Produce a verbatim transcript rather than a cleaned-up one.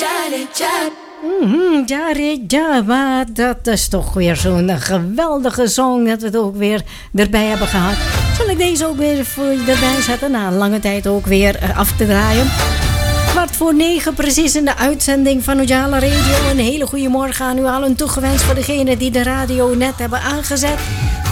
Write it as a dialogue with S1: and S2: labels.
S1: Mm-hmm, Jari Java, dat is toch weer zo'n geweldige song dat we het ook weer erbij hebben gehad. Zal ik deze ook weer voor je erbij zetten? Na een lange tijd ook weer af te draaien. Kwart voor negen precies in de uitzending van Ujala Radio. Een hele goede morgen aan u allen toegewenst voor degenen die de radio net hebben aangezet.